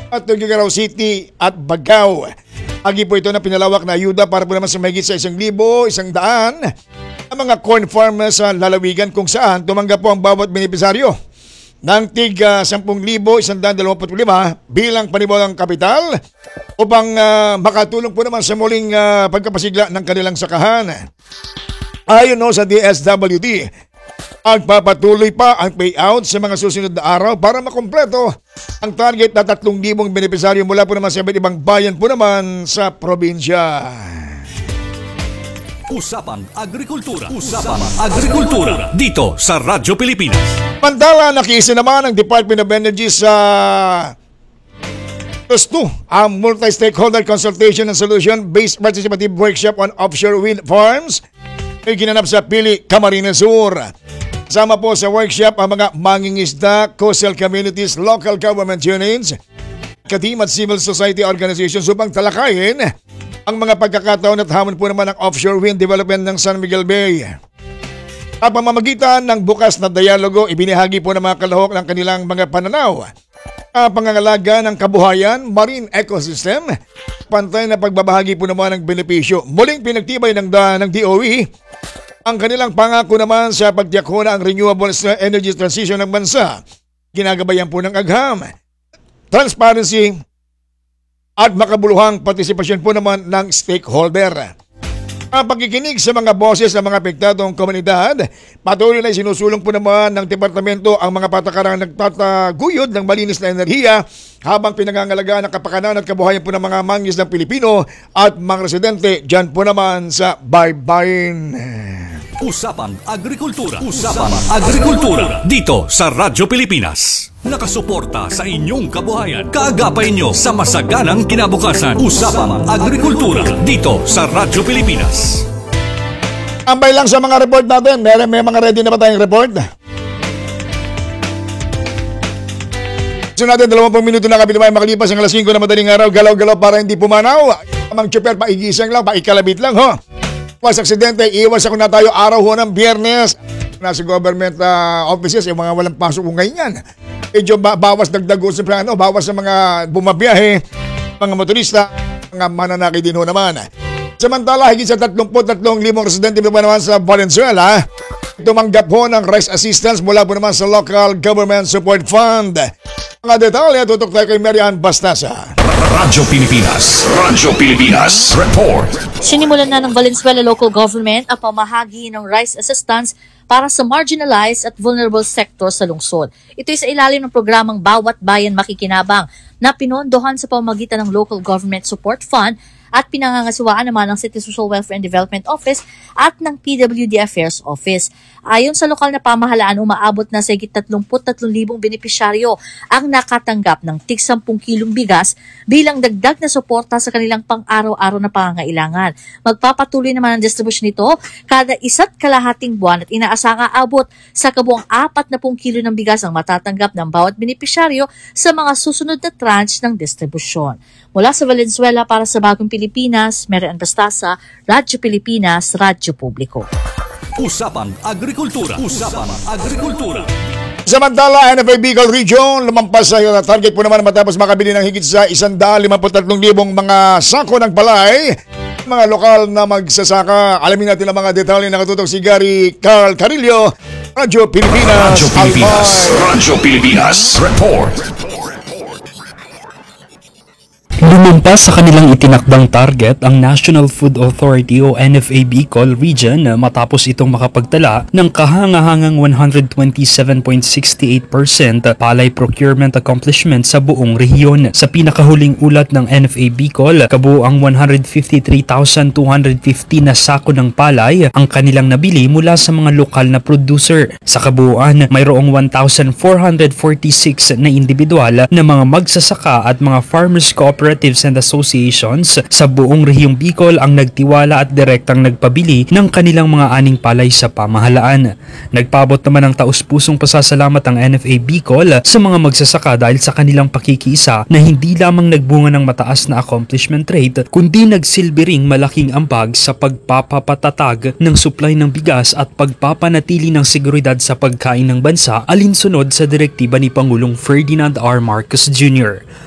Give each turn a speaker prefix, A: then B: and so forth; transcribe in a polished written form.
A: at Tuguegarao City at Bagao. Agi po ito na pinalawak na ayuda para po naman sa mahigit sa 1,100 ang mga corn farmers sa lalawigan kung saan tumanggap po ang bawat benepisaryo ng tig 10,125 bilang panibalang kapital upang makatulong po naman sa muling pagkapasigla ng kanilang sakahan. Ayon sa DSWD, magpapatuloy pa ang payout sa mga susunod na araw para makumpleto ang target na 3,000 benepisaryo mula po naman sa iba't ibang bayan po naman sa probinsya.
B: Usapang Agrikultura. Usapang Agrikultura dito sa Radyo Pilipinas.
A: Mantala, nakiisa naman ang Department of Energy sa gusto ang Multi-Stakeholder Consultation and Solution-Based Participative Workshop on Offshore Wind Farms ay ginanap sa Pili, Camarines Sur. Kasama po sa workshop ang mga mangingisda, coastal communities, local government units, katim at civil society organizations upang talakayin ang mga pagkakataon at hamon po naman ng offshore wind development ng San Miguel Bay. Sa pamamagitan ng bukas na dialogo, ibinahagi po ng mga kalahok ng kanilang mga pananaw. Pangangalaga ng kabuhayan, marine ecosystem, pantay na pagbabahagi po naman ng benepisyo. Muling pinagtibay ng DOE ang kanilang pangako naman sa pagtiyak na ang renewable energy transition ng bansa. Ginagabayan po ng agham, transparency, at makabuluhang partisipasyon po naman ng stakeholder. Ang pagkikinig sa mga boses ng mga apektadong komunidad, patuloy na sinusulong po naman ng departamento ang mga patakarang nagtataguyod ng malinis na enerhiya habang pinangangalagaan ang kapakanan at kabuhayan po ng mga mangingisdang Pilipino at mga residente dyan po naman sa Baybayin.
B: Usapang Agrikultura. Usapang Agrikultura dito sa Radyo Pilipinas. Nakasuporta sa inyong kabuhayan. Kaagapay nyo sa masaganang kinabukasan. Usapang Agrikultura dito sa Radyo Pilipinas.
A: Ambay lang sa mga report natin. May mga ready na ba tayong report? So natin 20 minuto na kabilang makalipas ang alas 5 na madaling araw. Galaw-galaw para hindi pumanaw. Amang tsuper, paigising lang, paikalabit lang ho. Pas aksidente, iwas ako na tayo araw ho ng Biyernes. Nasa government offices, yung mga walang pasok ko ngayon. Medyo bawas dagdago sa plano, bawas sa mga bumabiyahe, mga motorista, mga mananaki din ho naman. Samantala, higit sa 33,000 residente pa naman sa Valenzuela, tumanggap ho ng rice assistance mula po naman sa Local Government Support Fund. Mga detalye, tutok tayo kay Marian Bastasa.
B: Radyo Pilipinas. Radyo Pilipinas. Report.
C: Sinimulan na ng Valenzuela Local Government ang pamahagi ng rice assistance para sa marginalized at vulnerable sector sa lungsod. Ito ay sa ilalim ng programang Bawat Bayan Makikinabang na pinondohan sa pamamagitan ng Local Government Support Fund at pinangangasiwaan naman ng City Social Welfare and Development Office at ng PWD Affairs Office. Ayon sa lokal na pamahalaan, umaabot na sa higit 33,000 benepisyaryo ang nakatanggap ng tig 10 kilong bigas bilang dagdag na suporta sa kanilang pang-araw-araw na pangangailangan. Magpapatuloy naman ang distribusyon nito kada 1.5 buwan at inaasang aabot sa kabuang 40 kilo ng bigas ang matatanggap ng bawat benepisyaryo sa mga susunod na tranche ng distribusyon. Mula sa Valenzuela para sa Bagong Pilipinas, Marian Bastasa, Radyo Pilipinas, Radyo Publiko.
B: Usapang Agrikultura. Usapang Agrikultura.
A: Samantala, NFA Bicol Region, lumampas sa target po naman matapos makabili ng higit sa 153,000 mga sako ng palay. Mga lokal na magsasaka, alamin natin ang mga detalye na katutok si Gary Carl Carillo, Radyo Pilipinas.
B: Radyo Pilipinas. Radyo Pilipinas. Report.
D: Lumampas sa kanilang itinakdang target ang National Food Authority o NFA Bicol Region matapos itong makapagtala ng kahangahangang 127.68% palay procurement accomplishment sa buong rehiyon. Sa pinakahuling ulat ng NFA Bicol, kabuoang 153,250 na sako ng palay ang kanilang nabili mula sa mga lokal na producer. Sa kabuuan, mayroong 1,446 na individual na mga magsasaka at mga farmers cooperatives and associations sa buong rehiyong Bicol ang nagtiwala at direktang nagpabili ng kanilang mga aning palay sa pamahalaan. Nagpaabot naman ng taus-pusong pasasalamat ang NFA Bicol sa mga magsasaka dahil sa kanilang pakikiisa na hindi lamang nagbunga ng mataas na accomplishment rate kundi nagsilbi ring malaking ambag sa pagpapapatatag ng supply ng bigas at pagpapanatili ng seguridad sa pagkain ng bansa alinsunod sa direktiba ni Pangulong Ferdinand R. Marcos Jr.